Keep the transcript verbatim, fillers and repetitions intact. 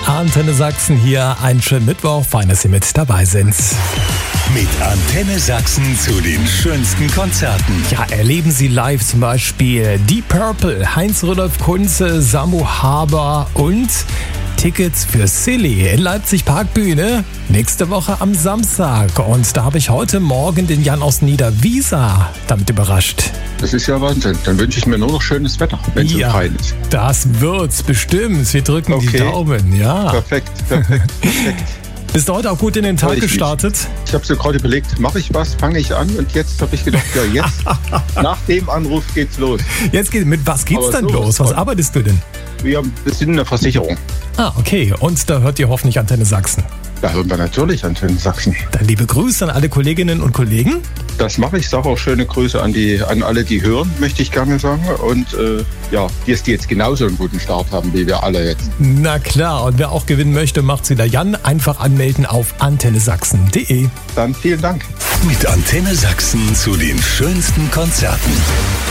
Antenne Sachsen hier. Einen schönen Mittwoch. Fein, dass Sie mit dabei sind. Mit Antenne Sachsen zu den schönsten Konzerten. Ja, erleben Sie live zum Beispiel Deep Purple, Heinz-Rudolf Kunze, Samu Haber und Tickets für Silly in Leipzig Parkbühne nächste Woche am Samstag. Und da habe ich heute Morgen den Jan aus Niederwiesa damit überrascht. Das ist ja Wahnsinn. Dann wünsche ich mir nur noch schönes Wetter, wenn es ja, so fein ist. Das wird's bestimmt. Wir drücken okay. die Daumen. Ja. Perfekt, perfekt, perfekt. Bist du heute auch gut in den Tag gestartet? Mich. Ich habe so gerade überlegt, mache ich was, fange ich an und jetzt habe ich gedacht, ja jetzt, nach dem Anruf geht's los. Jetzt geht, mit was geht's denn so los? Was arbeitest du denn? Wir sind eine Versicherung. Ah, okay. Und da hört ihr hoffentlich Antenne Sachsen. Da hören wir natürlich Antenne Sachsen. Dann liebe Grüße an alle Kolleginnen und Kollegen. Das mache ich. Sage auch schöne Grüße an die an alle, die hören, möchte ich gerne sagen. Und äh, ja, die, die jetzt genauso einen guten Start haben, wie wir alle jetzt. Na klar. Und wer auch gewinnen möchte, macht's wieder Jan. Einfach anmelden auf antenne sachsen punkt de. Dann vielen Dank. Mit Antenne Sachsen zu den schönsten Konzerten.